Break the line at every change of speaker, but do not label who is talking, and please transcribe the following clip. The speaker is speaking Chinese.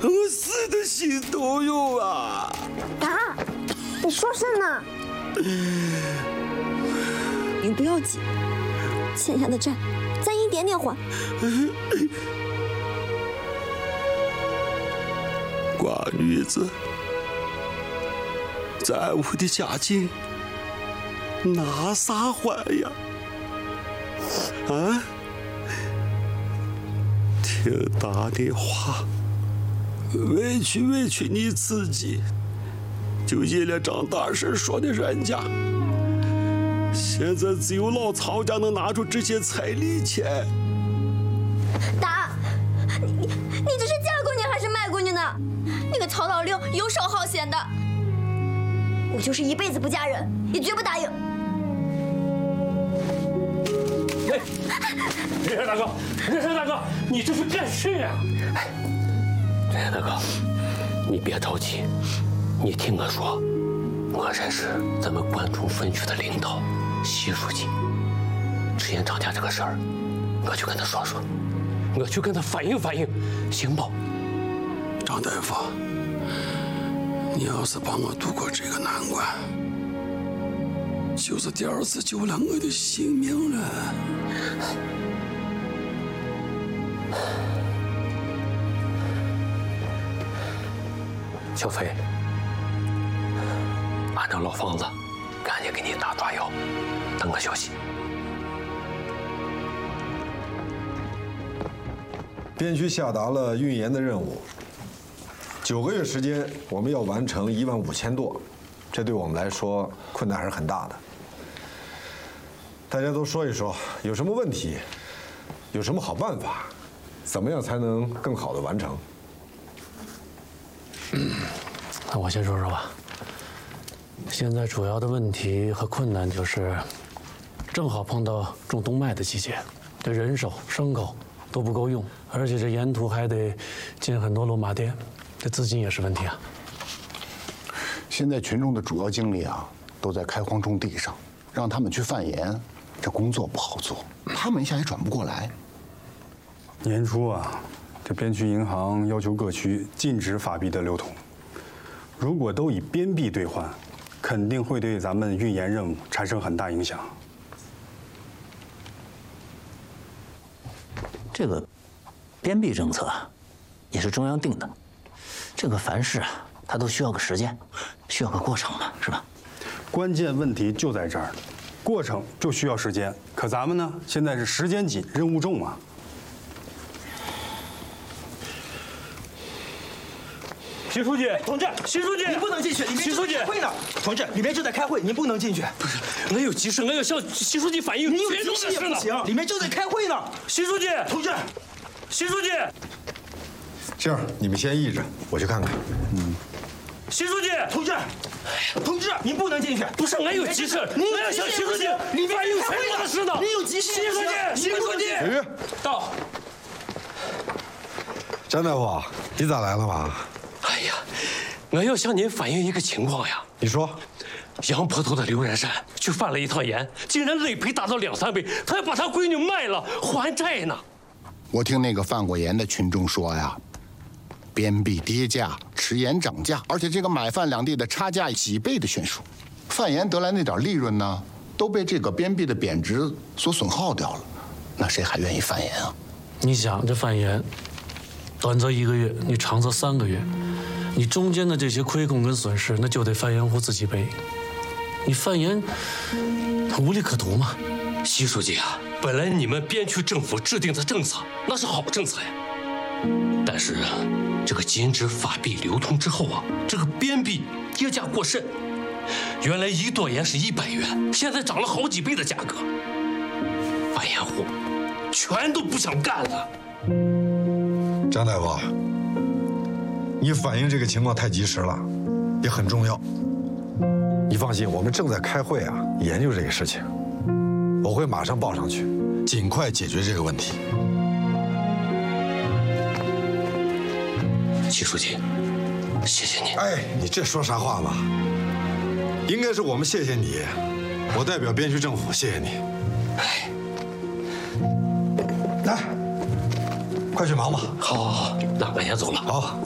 我死的心都有啊！
达，你说啥呢？你不要急，欠下的债，咱一点点还。
寡女子在我的家境拿啥还呀？啊！听大的话，委屈你自己，就因了张大婶说的人家。现在只有老曹家能拿出这些彩礼钱。
达，你这是嫁过去还是卖过去呢？那个曹老六游手好闲的，我就是一辈子不嫁人，也绝不答应。
任山大哥，任山大哥，你这是干事啊！
任山大哥，你别着急，你听我说，我认识咱们关中分区的领导习书记，之前张家这个事儿，我去跟他说说，我去跟他反映反映，行不？
张大夫，你要是帮我度过这个难关，就是第二次救了我的性命了。
小飞，按照老方子，赶紧给你打抓药，等个消息。
边区下达了运盐的任务，9个月时间，我们要完成15000垛，这对我们来说困难还是很大的。大家都说一说，有什么问题，有什么好办法，怎么样才能更好的完成？
那我先说说吧。现在主要的问题和困难就是，正好碰到种冬麦的季节，这人手、牲口都不够用，而且这沿途还得进很多落马店，这资金也是问题啊。
现在群众的主要精力啊，都在开荒种地上，让他们去贩盐，这工作不好做，他们一下也转不过来。
年初啊，这边区银行要求各区禁止法币的流通，如果都以边币兑换，肯定会对咱们运盐任务产生很大影响。
这个边币政策也是中央定的，这个凡事啊，它都需要个时间，需要个过程嘛，是吧？
关键问题就在这儿，过程就需要时间，可咱们呢，现在是时间紧，任务重啊。
习书记，同志，习书记，
你不能进去，里面正在开会呢。同志，里面正在开会，您不能进去。
不是，我有急事，我要向习书记反映。
你有急事也不行，里面正在开会呢。
习书记，
同志，
习书记，
这样你们先议着，我去看看。
习书记，
同志，您不能进去。
不是，我有急事，我要向习书记反映全国的事呢。
您有急事，
习书记，习书记，
小鱼
到。
张大夫，你咋来了嘛？
哎呀，我要向您反映一个情况呀。
你说，
杨坡头的刘仁山去贩了一趟盐，竟然累赔达到2、3倍，他要把他闺女卖了还债呢。
我听那个贩过盐的群众说呀，边币跌价，吃盐涨价，而且这个买贩两地的差价几倍的悬殊，贩盐得来那点利润呢，都被这个边币的贬值所损耗掉了，那谁还愿意贩盐啊？
你想这贩盐，短则1个月，你长则3个月，你中间的这些亏空跟损失，那就得贩盐户自己背。你贩盐，他无利可图嘛。习书记啊，本来你们边区政府制定的政策那是好政策呀，但是啊，这个禁止法币流通之后啊，这个边币跌价过甚，原来1垛盐是100元，现在涨了好几倍的价格，贩盐户全都不想干了。
张大夫，你反映这个情况太及时了，也很重要。你放心，我们正在开会啊，研究这个事情，我会马上报上去，尽快解决这个问题。
习书记，谢谢你。
哎，你这说啥话嘛？应该是我们谢谢你，我代表边区政府谢谢你。
哎，
来，快去忙吧。
好，那我先走了。
好。